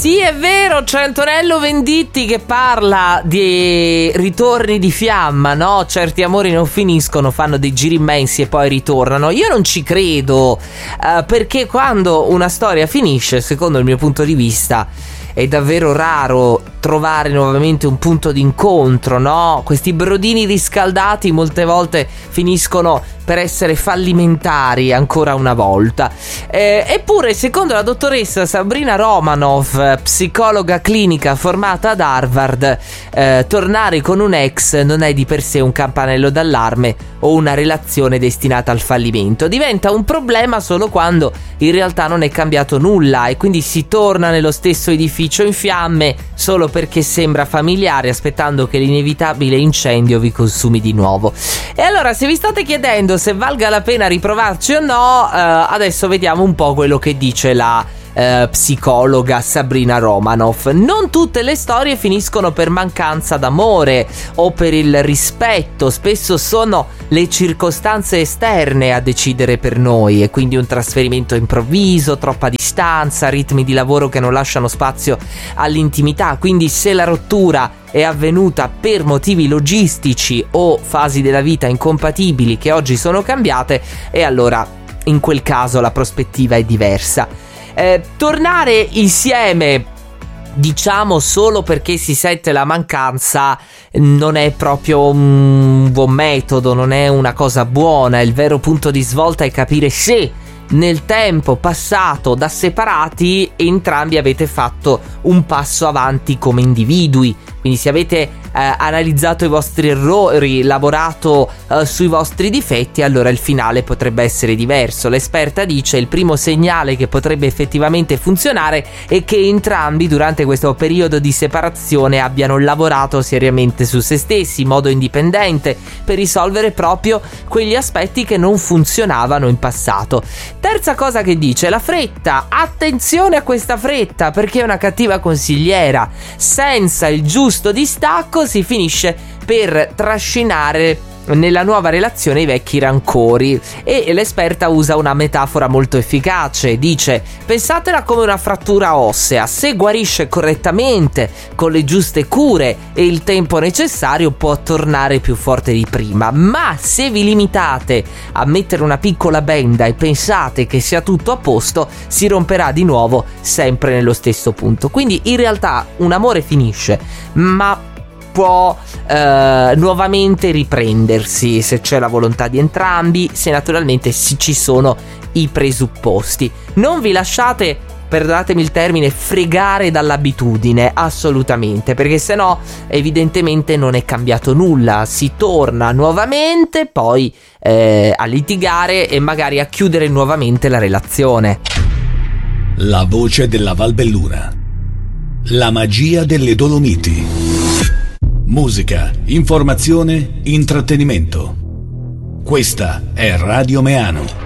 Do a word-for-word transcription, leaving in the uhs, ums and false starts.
Sì, è vero, c'è Antonello Venditti che parla di ritorni di fiamma, no? Certi amori non finiscono, fanno dei giri immensi e poi ritornano. Io non ci credo, uh, perché quando una storia finisce, secondo il mio punto di vista, è davvero raro trovare nuovamente un punto d'incontro, no? Questi brodini riscaldati molte volte finiscono per essere fallimentari ancora una volta. Eh, eppure, secondo la dottoressa Sabrina Romanov, psicologa clinica formata ad Harvard, eh, tornare con un ex non è di per sé un campanello d'allarme o una relazione destinata al fallimento. Diventa un problema solo quando in realtà non è cambiato nulla e quindi si torna nello stesso edificio in fiamme solo perché sembra familiare, aspettando che l'inevitabile incendio vi consumi di nuovo. E allora, se vi state chiedendo se valga la pena riprovarci o no, eh, adesso vediamo un po' quello che dice la eh, psicologa Sabrina Romanov. Non tutte le storie finiscono per mancanza d'amore o per il rispetto, spesso sono le circostanze esterne a decidere per noi, e quindi un trasferimento improvviso, troppa distanza, ritmi di lavoro che non lasciano spazio all'intimità. Quindi se la rottura è avvenuta per motivi logistici o fasi della vita incompatibili che oggi sono cambiate, e allora in quel caso la prospettiva è diversa. Eh, tornare insieme, diciamo, solo perché si sente la mancanza non è proprio un buon metodo, non è una cosa buona. Il vero punto di svolta è capire se nel tempo passato da separati entrambi avete fatto un passo avanti come individui. Quindi se avete eh, analizzato i vostri errori, lavorato eh, sui vostri difetti, allora il finale potrebbe essere diverso. L'esperta dice: il primo segnale che potrebbe effettivamente funzionare è che entrambi durante questo periodo di separazione abbiano lavorato seriamente su se stessi in modo indipendente per risolvere proprio quegli aspetti che non funzionavano in passato. Terza cosa che dice: la fretta. Attenzione a questa fretta, perché è una cattiva consigliera. Senza il giusto distacco si finisce per trascinare nella nuova relazione i vecchi rancori, e l'esperta usa una metafora molto efficace. Dice: pensatela come una frattura ossea, se guarisce correttamente con le giuste cure e il tempo necessario può tornare più forte di prima, ma se vi limitate a mettere una piccola benda e pensate che sia tutto a posto, si romperà di nuovo sempre nello stesso punto. Quindi in realtà un amore finisce, ma può eh, nuovamente riprendersi se c'è la volontà di entrambi, se naturalmente ci sono i presupposti. Non vi lasciate, perdonatemi il termine, fregare dall'abitudine, assolutamente, perché sennò evidentemente non è cambiato nulla. Si torna nuovamente poi eh, a litigare e magari a chiudere nuovamente la relazione. La voce della Valbelluna, la magia delle Dolomiti. Musica, informazione, intrattenimento. Questa è Radio Meano.